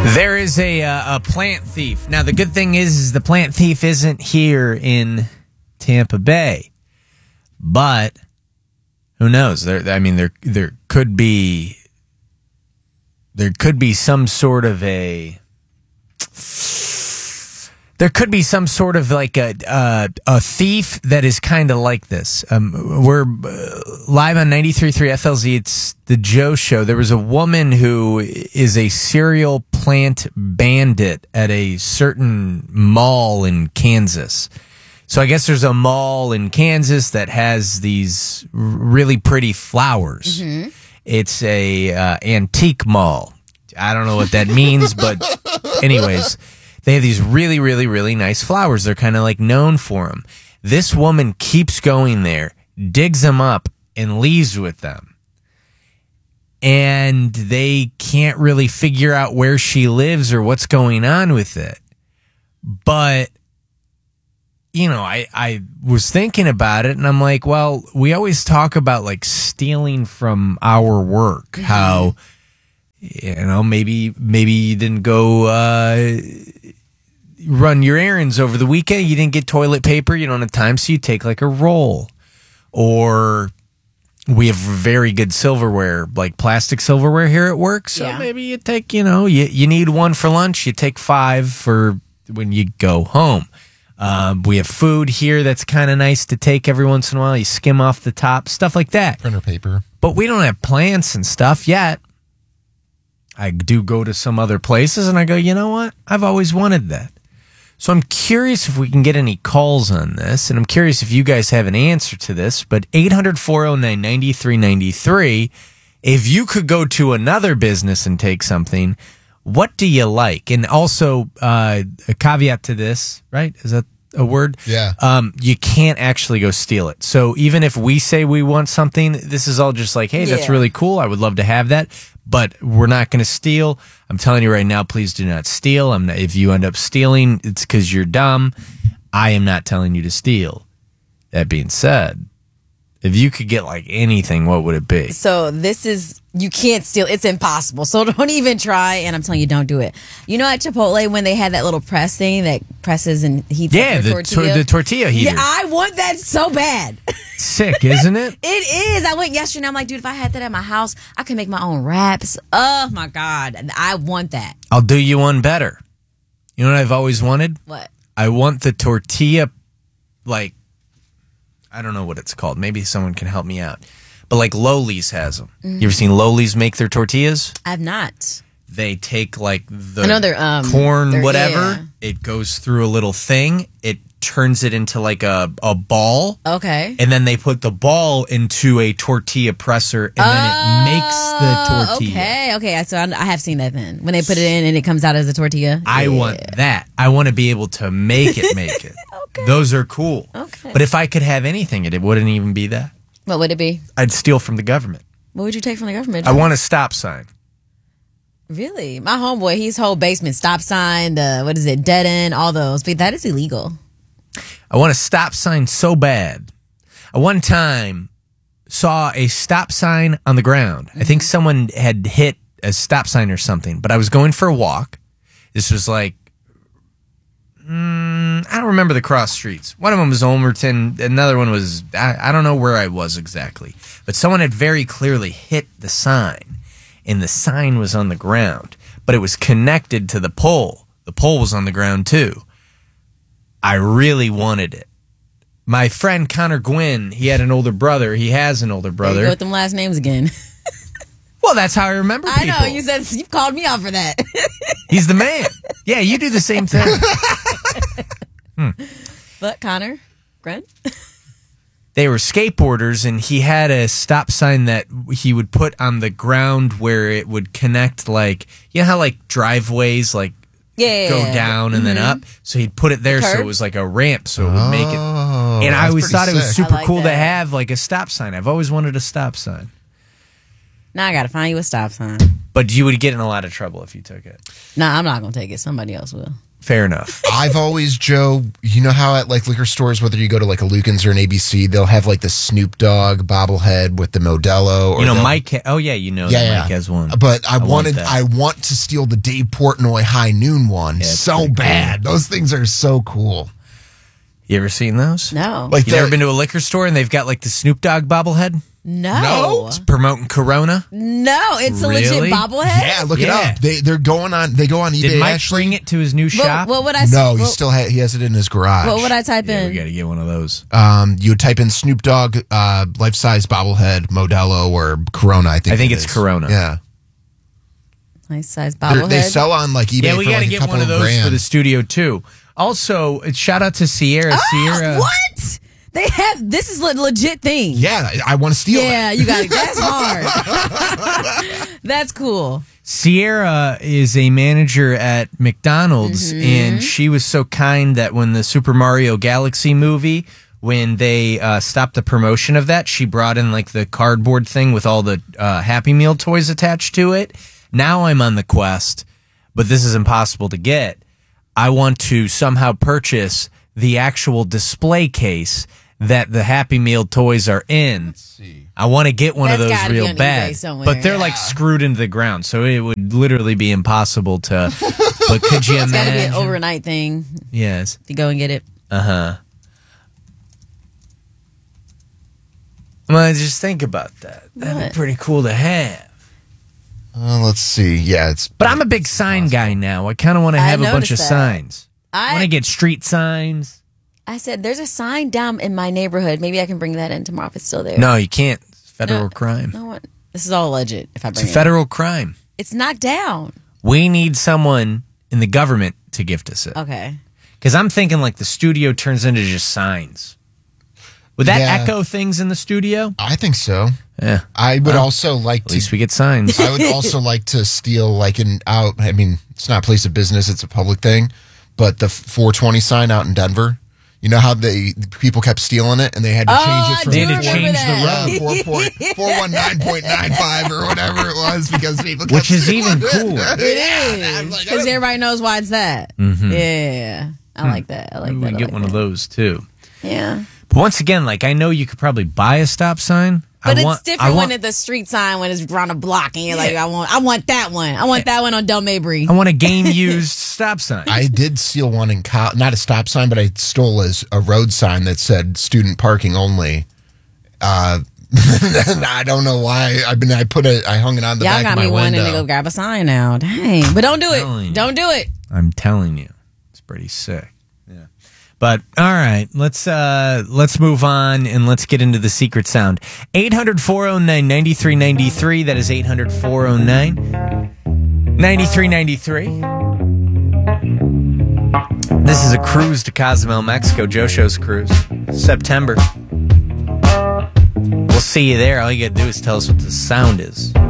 There is a plant thief. Now, the good thing is the plant thief isn't here in Tampa Bay. But who knows? There could be some sort of a like a thief that is kind of like this. We're live on 93.3 FLZ. It's the Joe Show. There was a woman who is a serial plant bandit at a certain mall in Kansas. So I guess there's a mall in Kansas that has these really pretty flowers. Mm-hmm. It's a antique mall. I don't know what that means, but anyways, they have these really, really, really nice flowers. They're kind of like known for them. This woman keeps going there, digs them up, and leaves with them. And they can't really figure out where she lives or what's going on with it. But, you know, I was thinking about it, and I'm like, well, we always talk about, like, stealing from our work. Mm-hmm. How, you know, maybe you didn't go run your errands over the weekend. You didn't get toilet paper. You don't have time, so you take like a roll. Or we have very good silverware, like plastic silverware here at work. So maybe you take, you know, you need one for lunch. You take 5 for when you go home. We have food here that's kind of nice to take every once in a while. You skim off the top, stuff like that. Printer paper. But we don't have plants and stuff yet. I do go to some other places and I go, you know what? I've always wanted that. So I'm curious if we can get any calls on this, and I'm curious if you guys have an answer to this, but 800-409-9393, if you could go to another business and take something, what do you like? And also, a caveat to this, right? Is that a word? Yeah. You can't actually go steal it. So even if we say we want something, this is all just like, hey, that's really cool. I would love to have that. But we're not going to steal. I'm telling you right now, please do not steal. If you end up stealing, it's because you're dumb. I am not telling you to steal. That being said, if you could get like anything, what would it be? So you can't steal. It's impossible. So don't even try. And I'm telling you, don't do it. You know, at Chipotle, when they had that little press thing that presses and heats up the tortilla? The tortilla heater. Yeah, I want that so bad. Sick, isn't it? It is. I went yesterday and I'm like, dude, if I had that at my house, I could make my own wraps. Oh, my God. I want that. I'll do you one better. You know what I've always wanted? What? I want the tortilla, like, I don't know what it's called. Maybe someone can help me out. But like Lowly's has them. Mm-hmm. You ever seen Lowly's make their tortillas? I've not. They take like the corn, whatever. Yeah. It goes through a little thing. It turns it into like a ball. Okay. And then they put the ball into a tortilla presser, and then it makes the tortilla. Okay. So I have seen that then. When they put it in and it comes out as a tortilla. I want that. I want to be able to make it. Okay. Those are cool. Okay. But if I could have anything, it wouldn't even be that. What would it be? I'd steal from the government. What would you take from the government? I want a stop sign. Really? My homeboy, his whole basement, stop sign, dead end, all those. But that is illegal. I want a stop sign so bad. I one time saw a stop sign on the ground. Mm-hmm. I think someone had hit a stop sign or something, but I was going for a walk. This was like, I don't remember the cross streets. One of them was Olmerton. Another one was, I don't know where I was exactly. But someone had very clearly hit the sign, and the sign was on the ground, but it was connected to the pole. The pole was on the ground too. I really wanted it. My friend Connor Gwynn, he had an older brother. He has an older brother. Go with them last names again. Well, that's how I remember people. I know. You called me out for that. He's the man. Yeah, you do the same thing. But Connor, Grant? They were skateboarders, and he had a stop sign that he would put on the ground where it would connect, like, you know how like driveways like go down and then up? So he'd put it there so it was like a ramp, so it would make it. And I always thought it was super cool to have like a stop sign. I've always wanted a stop sign. Now I got to find you a stop sign. But you would get in a lot of trouble if you took it. Nah, I'm not going to take it. Somebody else will. Fair enough. I've always, Joe, you know how at like liquor stores, whether you go to like a Lucan's or an ABC, they'll have like the Snoop Dogg bobblehead with the Modelo. Or Mike. Mike has one. But I want to steal the Dave Portnoy High Noon one so bad. Cool. Those things are so cool. You ever seen those? No. Like, you ever been to a liquor store and they've got like the Snoop Dogg bobblehead? No. It's promoting Corona? No, it's a legit bobblehead? Yeah, look it up. They go on eBay. Did Mike bring it to his new shop? What would I No, he has it in his garage. What would I type in? We got to get one of those. You would type in Snoop Dogg life-size bobblehead, Modelo, or Corona, I think it's Corona. Yeah. Life-size bobblehead. They sell on like eBay for we got to get one of those for the studio too. Also, shout out to Sierra. Sierra. What? They have, this is a legit thing. Yeah, I want to steal it. Yeah, you got it. That's hard. That's cool. Sierra is a manager at McDonald's, and she was so kind that when the Super Mario Galaxy movie, when they stopped the promotion of that, she brought in like the cardboard thing with all the Happy Meal toys attached to it. Now I'm on the quest, but this is impossible to get. I want to somehow purchase the actual display case that the Happy Meal toys are in. Let's see. I want to get one of those real bad, but they're like screwed into the ground, so it would literally be impossible to. But could you imagine? It's got to be an overnight thing. Yes. To go and get it. Well, just think about that. That'd be pretty cool to have. Let's see. Yeah, But I'm a big sign guy now. I kind of want to have a bunch of signs. I want to get street signs. I said, there's a sign down in my neighborhood. Maybe I can bring that in tomorrow if it's still there. No, you can't. It's federal crime. No, this is all legit. If I bring it's a federal crime. It's knocked down. We need someone in the government to gift us it. Okay. Because I'm thinking like the studio turns into just signs. Would that echo things in the studio? I think so. Yeah. I would also like to. At least we get signs. I would also like to steal, I mean, it's not a place of business, it's a public thing, but the 420 sign out in Denver. You know how people kept stealing it and they had to change it from they had to change the road 419.95 or whatever it was because people kept which is even cooler. It is. Because everybody knows why it's that. Mm-hmm. Yeah. I like that. I like that. We get one of those too. Yeah. But once again, I know you could probably buy a stop sign. But it's different when it's the street sign when it's around a block and you're like, I want that one. I want that one on Del Mabry. I want a game used stop sign. I did steal one in college, not a stop sign, but I stole a road sign that said student parking only. I don't know why. I hung it on the back of my window. Y'all got me wanting to go grab a sign now. Dang. But don't do it. Don't do it. I'm telling you. It's pretty sick. Yeah. But all right, let's move on and let's get into the secret sound. 800-409-9393. That is 800-409-9393. This is a cruise to Cozumel, Mexico. Joe Show's cruise. September. We'll see you there. All you got to do is tell us what the sound is.